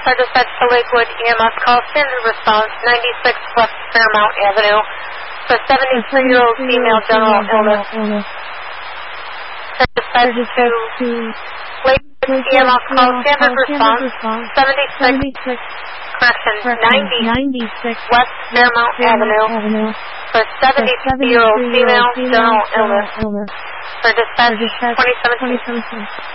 our dispatch to Lakewood EMS call, standard response, 96 West Fairmount Avenue, for 73-year-old female general illness. Our dispatch to Lakewood EMS call, standard response, 76, correction, 96 West Fairmount Avenue, for 73-year-old female general illness. For dispatch 2017.